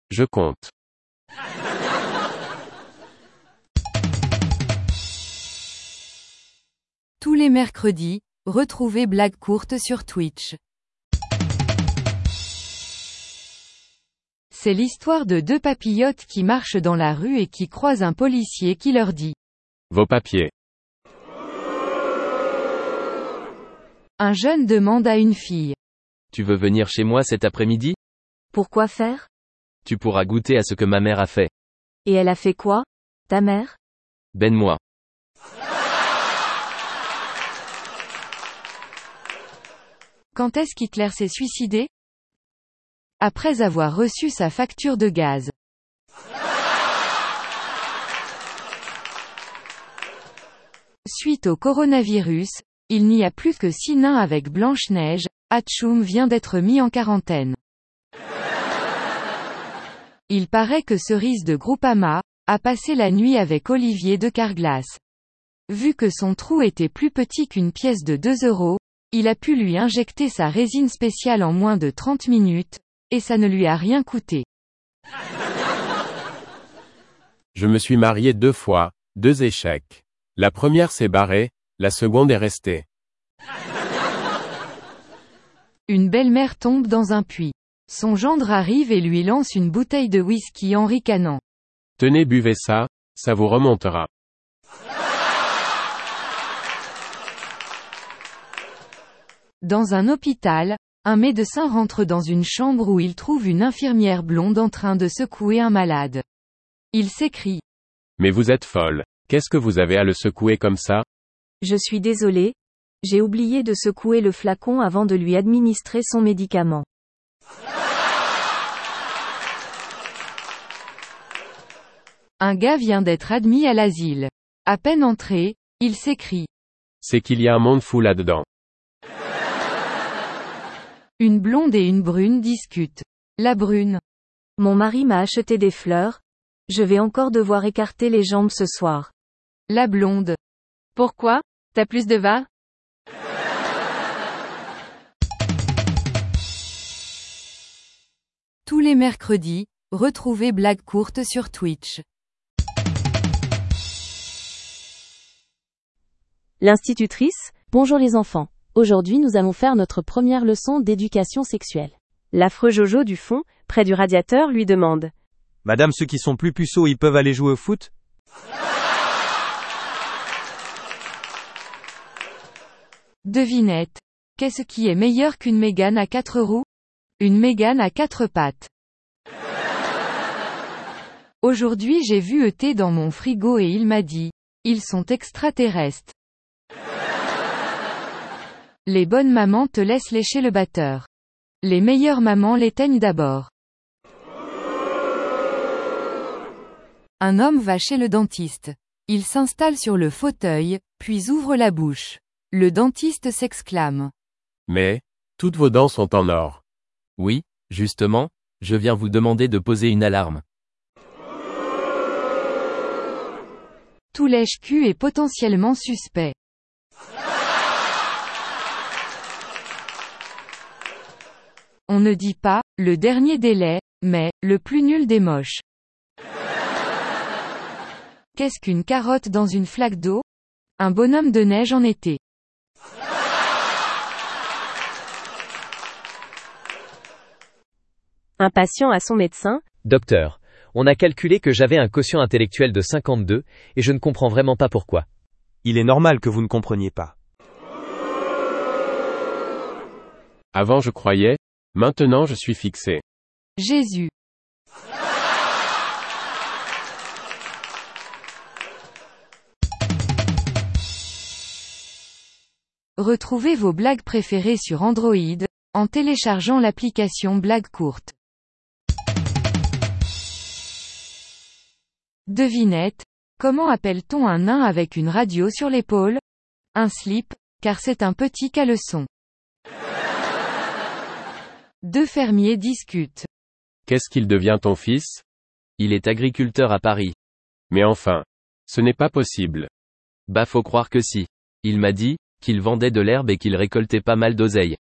Je compte. Tous les mercredis, retrouvez Blague courte sur Twitch. C'est l'histoire de deux papillotes qui marchent dans la rue et qui croisent un policier qui leur dit « Vos papiers. » Un jeune demande à une fille « Tu veux venir chez moi cet après-midi ? Pourquoi faire ? Tu pourras goûter à ce que ma mère a fait. Et elle a fait quoi, ta mère ? Ben-moi. » Quand est-ce qu'Hitler s'est suicidé ? Après avoir reçu sa facture de gaz. Suite au coronavirus, il n'y a plus que 6 nains avec Blanche-Neige, Hatchoum vient d'être mis en quarantaine. Il paraît que Cerise de Groupama a passé la nuit avec Olivier de Carglass. Vu que son trou était plus petit qu'une pièce de 2 €, il a pu lui injecter sa résine spéciale en moins de 30 minutes, et ça ne lui a rien coûté. Je me suis marié 2 fois, 2 échecs. La première s'est barrée, la seconde est restée. Une belle-mère tombe dans un puits. Son gendre arrive et lui lance une bouteille de whisky en ricanant. Tenez, buvez ça, ça vous remontera. Dans un hôpital, un médecin rentre dans une chambre où il trouve une infirmière blonde en train de secouer un malade. Il s'écrie. Mais vous êtes folle. Qu'est-ce que vous avez à le secouer comme ça ? Je suis désolé. J'ai oublié de secouer le flacon avant de lui administrer son médicament. Un gars vient d'être admis à l'asile. À peine entré, il s'écrie. C'est qu'il y a un monde fou là-dedans. Une blonde et une brune discutent. La brune. Mon mari m'a acheté des fleurs. Je vais encore devoir écarter les jambes ce soir. La blonde. Pourquoi ? T'as plus de va ? Tous les mercredis, retrouvez Blague courte sur Twitch. L'institutrice, bonjour les enfants. Aujourd'hui nous allons faire notre première leçon d'éducation sexuelle. L'affreux Jojo du fond, près du radiateur, lui demande. Madame, ceux qui sont plus puceaux, ils peuvent aller jouer au foot ? Devinette. Qu'est-ce qui est meilleur qu'une Mégane à 4 roues ? Une Mégane à 4 pattes. Aujourd'hui j'ai vu ET dans mon frigo et il m'a dit. Ils sont extraterrestres. Les bonnes mamans te laissent lécher le batteur. Les meilleures mamans l'éteignent d'abord. Un homme va chez le dentiste. Il s'installe sur le fauteuil, puis ouvre la bouche. Le dentiste s'exclame. Mais, toutes vos dents sont en or. Oui, justement, je viens vous demander de poser une alarme. Tout lèche-cul est potentiellement suspect. On ne dit pas, le dernier délai, mais, le plus nul des moches. Qu'est-ce qu'une carotte dans une flaque d'eau ? Un bonhomme de neige en été. Un patient à son médecin. Docteur, on a calculé que j'avais un quotient intellectuel de 52, et je ne comprends vraiment pas pourquoi. Il est normal que vous ne compreniez pas. Avant je croyais, maintenant je suis fixé. Jésus. Retrouvez vos blagues préférées sur Android, en téléchargeant l'application Blague courte. Devinette. Comment appelle-t-on un nain avec une radio sur l'épaule ? Un slip, car c'est un petit caleçon. Deux fermiers discutent. Qu'est-ce qu'il devient ton fils ? Il est agriculteur à Paris. Mais enfin. Ce n'est pas possible. Bah faut croire que si. Il m'a dit, qu'il vendait de l'herbe et qu'il récoltait pas mal d'oseille.